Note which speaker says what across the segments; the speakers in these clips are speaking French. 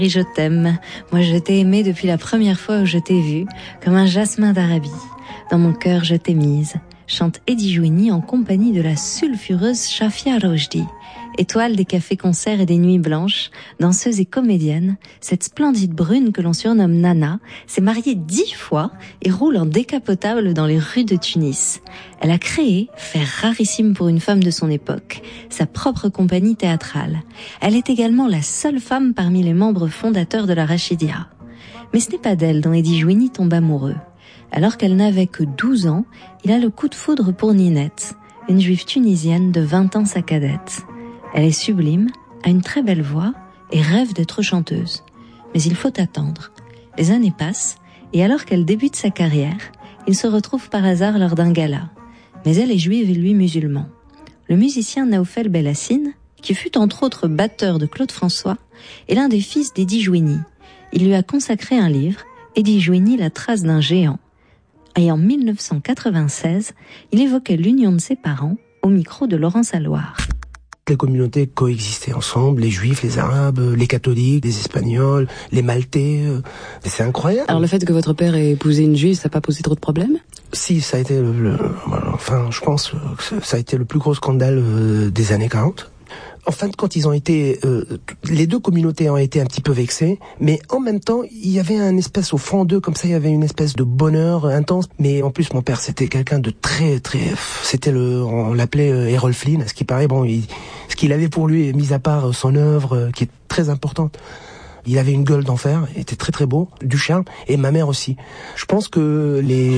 Speaker 1: Et je t'aime, moi je t'ai aimé depuis la première fois où je t'ai vu, comme un jasmin d'Arabie. Dans mon cœur je t'ai mise, chante Eddie Jouini en compagnie de la sulfureuse Shafia Rojdi. Étoile des cafés-concerts et des nuits blanches, danseuse et comédienne, cette splendide brune que l'on surnomme Nana s'est mariée 10 fois et roule en décapotable dans les rues de Tunis. Elle a créé, fait rarissime pour une femme de son époque, sa propre compagnie théâtrale. Elle est également la seule femme parmi les membres fondateurs de la Rachidia. Mais ce n'est pas d'elle dont Eddie Jouini tombe amoureux. Alors qu'elle n'avait que 12 ans, il a le coup de foudre pour Ninette, une juive tunisienne de 20 ans sa cadette. Elle est sublime, a une très belle voix et rêve d'être chanteuse. Mais il faut attendre. Les années passent et alors qu'elle débute sa carrière, il se retrouve par hasard lors d'un gala. Mais elle est juive et lui musulman. Le musicien Naoufel Belassine, qui fut entre autres batteur de Claude François, est l'un des fils d'Eddie Jouini. Il lui a consacré un livre, Eddie Jouini, la trace d'un géant. Et en 1996, il évoquait l'union de ses parents au micro de Laurence Alloire.
Speaker 2: Les communautés coexistaient ensemble, les juifs, les arabes, les catholiques, les espagnols, les maltais. C'est incroyable.
Speaker 3: Alors le fait que votre père ait épousé une juive, ça n'a pas posé trop de problèmes ?
Speaker 2: Si, ça a été je pense que ça a été le plus gros scandale des années 40. En fin de compte, ils ont été, les deux communautés ont été un petit peu vexées, mais en même temps, il y avait un espèce au fond d'eux, comme ça, il y avait une espèce de bonheur intense. Mais en plus, mon père, c'était quelqu'un de très, on l'appelait Errol Flynn, à ce qui paraît. Bon, ce qu'il avait pour lui, mis à part son œuvre, qui est très importante. Il avait une gueule d'enfer, il était très très beau, du charme, et ma mère aussi. Je pense que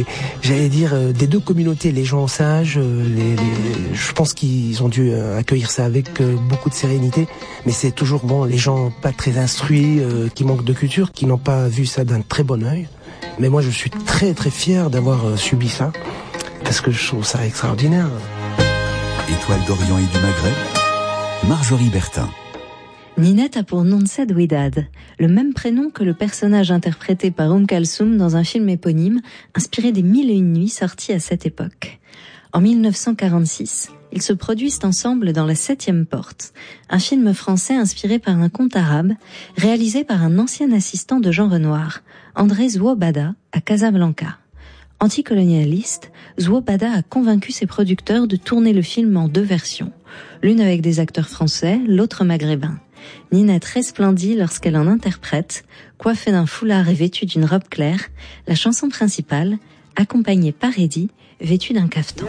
Speaker 2: des deux communautés, les gens sages, je pense qu'ils ont dû accueillir ça avec beaucoup de sérénité, mais c'est toujours les gens pas très instruits, qui manquent de culture, qui n'ont pas vu ça d'un très bon œil. Mais moi je suis très très fier d'avoir subi ça, parce que je trouve ça extraordinaire.
Speaker 4: Étoile d'Orient et du Maghreb, Marjorie Bertin.
Speaker 1: Ninette a pour nom de Saad Ouidad, le même prénom que le personnage interprété par Kalsoum dans un film éponyme, inspiré des 1001 nuits sortis à cette époque. En 1946, ils se produisent ensemble dans La 7e porte, un film français inspiré par un conte arabe, réalisé par un ancien assistant de Jean Renoir, André Zouobada, à Casablanca. Anticolonialiste, Zouobada a convaincu ses producteurs de tourner le film en 2 versions, l'une avec des acteurs français, l'autre maghrébin. Ninette resplendit lorsqu'elle en interprète, coiffée d'un foulard et vêtue d'une robe claire, la chanson principale, accompagnée par Eddie, vêtu d'un caftan.